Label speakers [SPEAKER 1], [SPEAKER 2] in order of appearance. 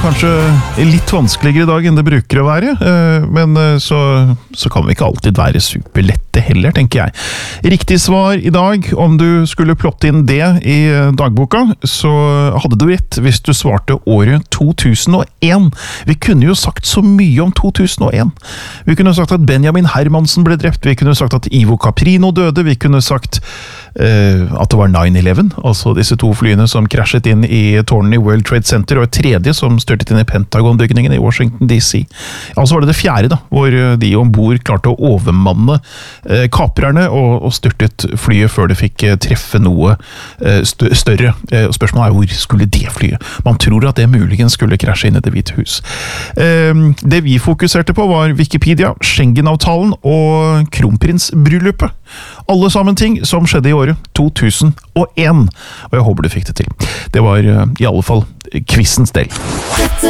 [SPEAKER 1] kanskje litt vanskeligere i dag enn det bruker å være, men så kan vi ikke alltid være superlette heller, tenker jeg. Riktig svar i dag, om du skulle plotte inn det i dagboka, så hadde du rett hvis du svarte året 2001. Vi kunne jo sagt så mye om 2001. Vi kunne sagt at Benjamin Hermansen ble drept, vi kunne sagt at Ivo Caprino døde, vi kunne sagt at det var 9/11, altså disse to flyene som krasjet inn i tårnene i World Trade Center, og et tredje som styrtet inn i Pentagon-bygningen i Washington DC. Altså var det fjerde da, hvor de ombord klarte å overmanne kaprerne og styrtet flyet før det fikk treffe noe større. Spørsmålet er hvor skulle det flyet? Man tror at det muligens skulle krasje inn i Det hvite hus. Det vi fokuserte på var Wikipedia, Schengen-avtalen og kronprinsbryllupet. Alle sammen ting som skjedde i året 2001, og jeg håper du fikk det til. Det var i alle fall quizens del.